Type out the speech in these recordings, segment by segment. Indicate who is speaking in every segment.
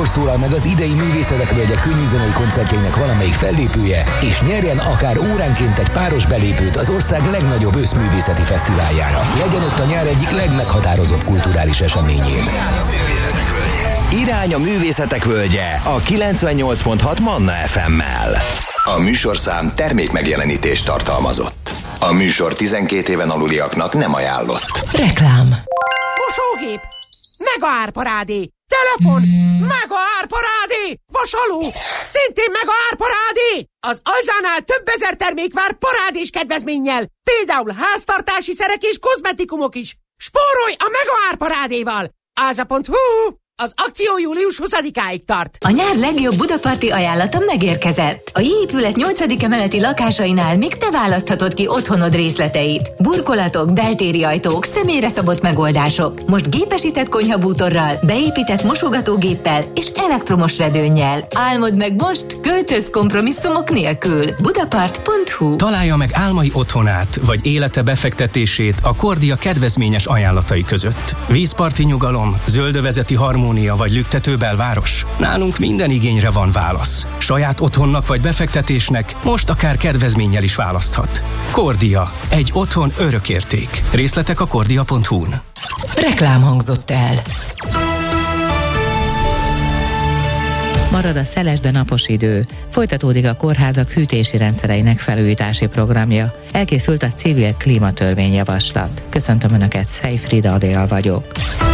Speaker 1: Akkor szólal meg az idei Művészetek Völgye könnyűzenei koncertjének valamelyik fellépője, és nyerjen akár óránként egy páros belépőt az ország legnagyobb őszművészeti fesztiváljára. Legyen ott a nyár egyik legmeghatározóbb kulturális eseményén.
Speaker 2: Irány a Művészetek Völgye a 98.6 Manna FM-mel. A műsorszám termékmegjelenítést tartalmazott. A műsor 12 éven aluliaknak nem ajánlott.
Speaker 3: Reklám.
Speaker 4: Mosógép, mega árparádé, telefon, mega árparádé, vasaló, szintén mega árparádé. Az Ajzánál több ezer termék vár parádés kedvezménnyel, például háztartási szerek és kozmetikumok is. Spórolj a mega árparádéval. Áza.hu. Az akció július 20-áig tart.
Speaker 3: A nyár legjobb budaparti ajánlata megérkezett. A J-épület 8. emeleti lakásainál még te választhatod ki otthonod részleteit. Burkolatok, beltéri ajtók, személyre szabott megoldások. Most gépesített konyhabútorral, beépített mosogatógéppel és elektromos redőnnyel. Álmod meg most, költöz kompromisszumok nélkül. Budapart.hu.
Speaker 5: Találja meg álmai otthonát, vagy élete befektetését a Kordia kedvezményes ajánlatai között. Vízparti nyugalom, zöldövezeti harmónia vagy lüktető belváros? Nálunk minden igényre van válasz. Saját otthonnak vagy befektetésnek most akár kedvezménnyel is választhat. Kordia. Egy otthon örökérték. Részletek a kordia.hu-n.
Speaker 3: Reklám hangzott el.
Speaker 6: Marad a szeles, de napos idő. Folytatódik a kórházak hűtési rendszereinek felújítási programja. Elkészült a civil klímatörvényjavaslat. Köszöntöm Önöket, Szejfrida Adél vagyok.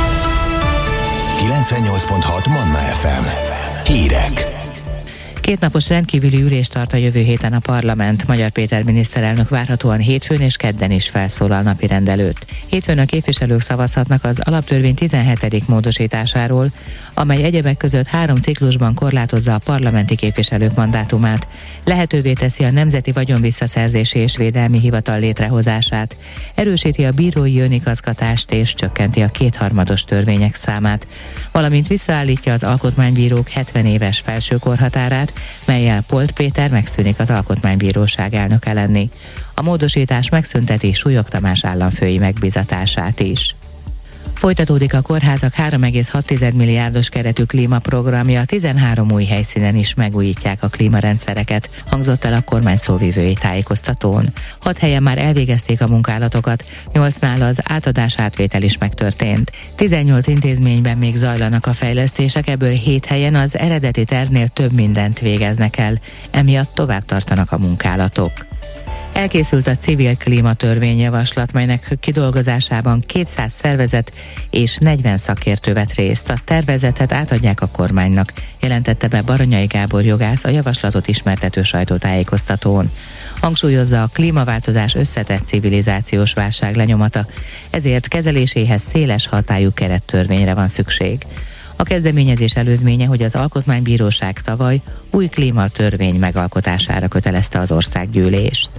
Speaker 2: 98.6 Manna FM. Hírek.
Speaker 6: Kétnapos rendkívüli ülést tart a jövő héten a parlament. Magyar Péter miniszterelnök várhatóan hétfőn és kedden is felszólal napirend előtt. Hétfőn a képviselők szavazhatnak az alaptörvény 17. módosításáról, amely egyebek között 3 ciklusban korlátozza a parlamenti képviselők mandátumát. Lehetővé teszi a Nemzeti Vagyonvisszaszerzési és Védelmi Hivatal létrehozását, erősíti a bírói önigazgatást és csökkenti a kétharmados törvények számát, valamint visszaállítja az alkotmánybírók 70 éves felsőkorhatárát, mellyel Polt Péter megszűnik az Alkotmánybíróság elnöke lenni. A módosítás megszünteti Súlyog Tamás államfői megbízatását is. Folytatódik a kórházak 3,6 milliárdos keretű klímaprogramja, 13 új helyszínen is megújítják a klímarendszereket, hangzott el a kormány szóvivői tájékoztatón. 6 helyen már elvégezték a munkálatokat, 8-nál az átadás-átvétel is megtörtént. 18 intézményben még zajlanak a fejlesztések, ebből 7 helyen az eredeti tervnél több mindent végeznek el, emiatt tovább tartanak a munkálatok. Elkészült a civil klímatörvényjavaslat, melynek kidolgozásában 200 szervezet és 40 szakértő vett részt. A tervezetet átadják a kormánynak, jelentette be Baranyai Gábor jogász a javaslatot ismertető sajtótájékoztatón. Hangsúlyozza, a klímaváltozás összetett civilizációs válság lenyomata, ezért kezeléséhez széles hatályú kerettörvényre van szükség. A kezdeményezés előzménye, hogy az Alkotmánybíróság tavaly új klímatörvény megalkotására kötelezte az országgyűlést.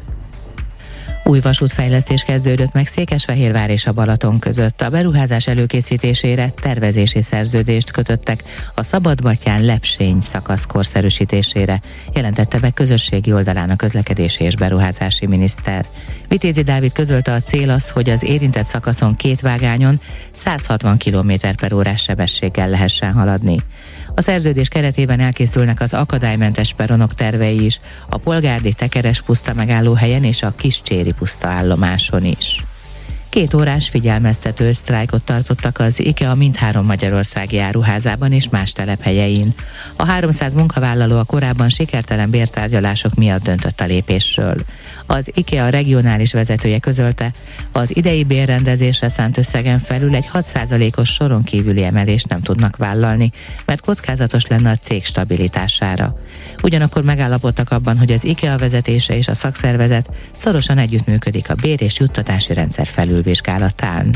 Speaker 6: Új vasútfejlesztés kezdődött meg Székesfehérvár és a Balaton között. A beruházás előkészítésére tervezési szerződést kötöttek a Szabadbattyán-Lepsény szakasz korszerűsítésére, jelentette be közösségi oldalán a közlekedési és beruházási miniszter. Vitézi Dávid közölte, a cél az, hogy az érintett szakaszon 2 vágányon 160 km/órás sebességgel lehessen haladni. A szerződés keretében elkészülnek az akadálymentes peronok tervei is, a Polgárdi Tekeres puszta megállóhelyen és a Kiscséri puszta állomáson is. 2 órás figyelmeztető sztrájkot tartottak az IKEA mindhárom magyarországi áruházában és más telephelyein. A 300 munkavállaló a korábban sikertelen bértárgyalások miatt döntött a lépésről. Az IKEA regionális vezetője közölte, az idei bérrendezésre szánt összegen felül egy 6%-os soron kívüli emelést nem tudnak vállalni, mert kockázatos lenne a cég stabilitására. Ugyanakkor megállapodtak abban, hogy az IKEA vezetése és a szakszervezet szorosan együttműködik a bér- és juttatási rendszer felülvizsgálatán.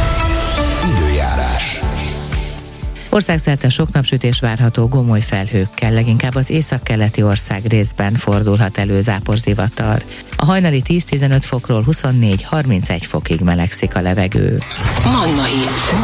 Speaker 2: Időjárás.
Speaker 6: Országszerte sok napsütés várható gomoly felhőkkel, leginkább az északkeleti ország részben fordulhat elő záporzivatar. A hajnali 10-15 fokról 24-31 fokig melegszik a levegő.
Speaker 3: Manna Hit.